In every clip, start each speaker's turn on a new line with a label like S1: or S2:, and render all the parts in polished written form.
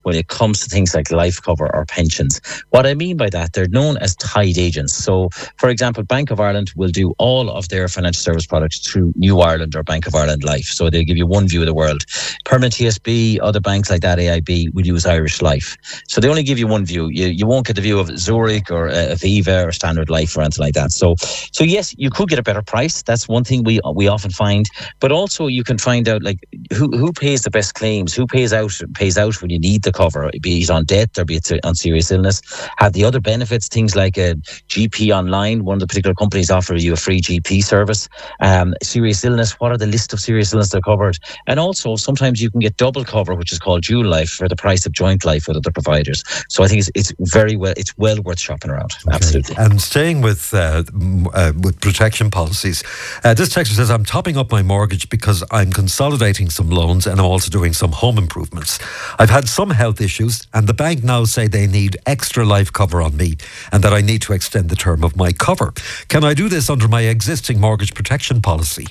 S1: when it comes to things like life cover or pensions. What I mean by that, they're known as tied agents. So, for example, Bank of Ireland will do all of their financial service products through New Ireland or Bank of Ireland Life. So they give you one view of the world. Permanent TSB, other banks like that, AIB, will use Irish Life. So they only give you one view. You won't get the view of Zurich or Aviva or Standard Life or anything like that. So yes, you could get a better price. That's one thing we often find. But also you can find out like who pays the best claims, who pays out when you need the cover, be it on death or be it on serious illness. Have the other benefits, things like a GP online. One of the particular companies offer you a free GP service. Serious illness, what are the list of serious illness that are covered? And also sometimes you can get double cover, which is called dual life, for the price of joint life with other providers. So I think it's well worth shopping around. Okay. Absolutely.
S2: And staying with protection policies, this texter says, I'm topping up my mortgage because I'm consolidating some loans and I'm also doing some home improvements. I've had some health issues and the bank now say they need extra life cover on me and that I need to extend the term of my cover. Can I do this under my existing mortgage protection policy?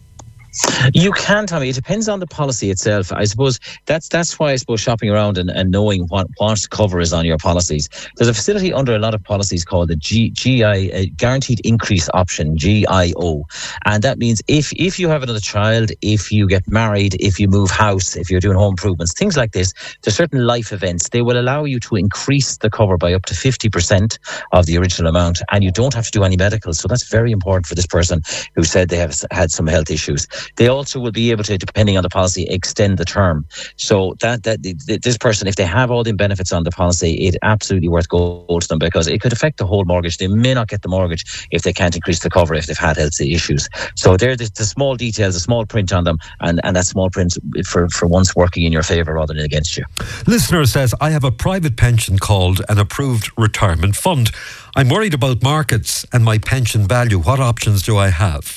S1: You can, Tommy. It depends on the policy itself. I suppose that's why I suppose shopping around and knowing what cover is on your policies. There's a facility under a lot of policies called the GI, Guaranteed Increase Option, GIO. And that means if you have another child, if you get married, if you move house, if you're doing home improvements, things like this, there's certain life events. They will allow you to increase the cover by up to 50% of the original amount, and you don't have to do any medical. So that's very important for this person who said they have had some health issues. They also will be able to, depending on the policy, extend the term. So that this person, if they have all the benefits on the policy, it's absolutely worth going to them because it could affect the whole mortgage. They may not get the mortgage if they can't increase the cover if they've had health issues. So they're the small details, a small print on them, and that small print for once working in your favour rather than against you.
S2: Listener says, I have a private pension called an approved retirement fund. I'm worried about markets and my pension value. What options do I have?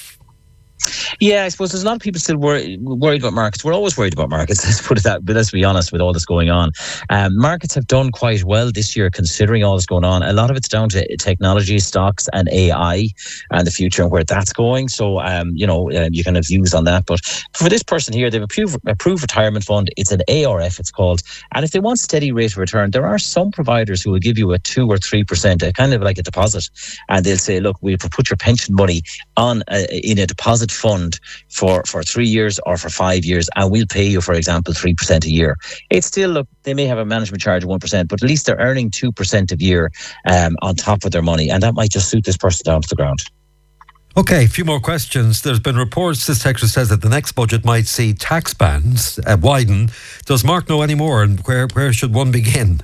S1: Yeah, I suppose there's a lot of people still worried about markets. We're always worried about markets, let's put it that, but let's be honest with all this going on. Markets have done quite well this year considering all this going on. A lot of it's down to technology, stocks and AI and the future and where that's going. So, you can have views on that. But for this person here, they've approved retirement fund. It's an ARF, it's called. And if they want steady rate of return, there are some providers who will give you a 2 or 3%, kind of like a deposit. And they'll say, look, we'll put your pension money on in a deposit fund for 3 years or for 5 years, and we'll pay you, for example, 3% a year. It's still, look, they may have a management charge of 1%, but at least they're earning 2% a year on top of their money, and that might just suit this person down to the ground.
S2: Okay, a few more questions. There's been reports, this texter says, that the next budget might see tax bands widen. Does Mark know any more, and where should one begin?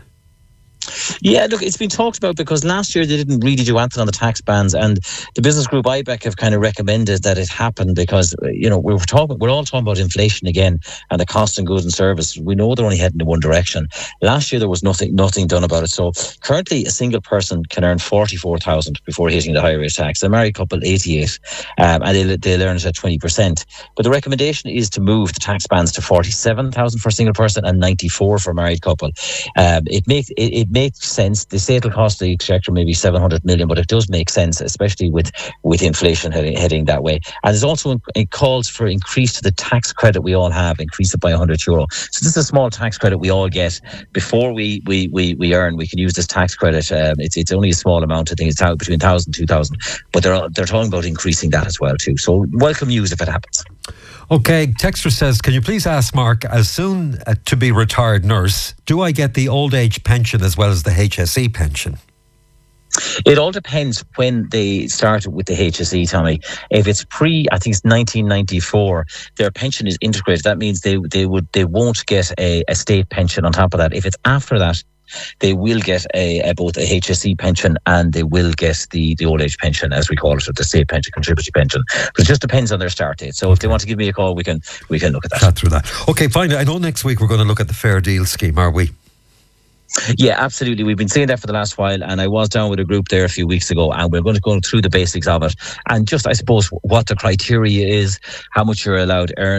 S1: Yeah, look, it's been talked about because last year they didn't really do anything on the tax bands, and the business group IBEC have kind of recommended that it happen because we're all talking about inflation again and the cost of goods and service. We know they're only heading in one direction. Last year there was nothing done about it. So currently a single person can earn 44,000 before hitting the higher rate tax. A married couple 88, and they'll earn it at 20%. But the recommendation is to move the tax bands to 47,000 for a single person and 94 for a married couple. It makes sense. They say it'll cost the exchequer maybe 700 million, but it does make sense, especially with inflation heading that way. And there's also it calls for increase to the tax credit we all have, increase it by €100. So this is a small tax credit we all get before we earn. We can use this tax credit. It's only a small amount. I think it's out between 1,000 and 2,000, but they're talking about increasing that as well too. So welcome news if it happens.
S2: Okay, texter says, can you please ask Mark, as soon to be retired nurse, do I get the old age pension as well as the HSE pension?
S1: It all depends when they started with the HSE, Tommy. If it's I think it's 1994, their pension is integrated. That means they won't get a state pension on top of that. If it's after that, they will get both a HSE pension and they will get the old age pension, as we call it, or the state pension, contributory pension. But it just depends on their start date. So if they want to give me a call, we can look at that.
S2: Chat through that. Okay, finally, I know next week we're going to look at the Fair Deal scheme, are we?
S1: Yeah, absolutely. We've been saying that for the last while, and I was down with a group there a few weeks ago, and we're going to go through the basics of it and just, I suppose, what the criteria is, how much you're allowed to earn.